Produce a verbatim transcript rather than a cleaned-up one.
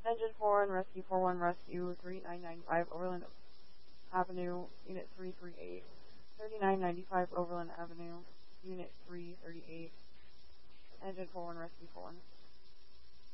Engine four one, Rescue four one, Rescue three nine nine five, Overland Avenue, Unit three three eight. thirty-nine ninety-five, Overland Avenue, Unit three thirty-eight. Engine four one, Rescue four one.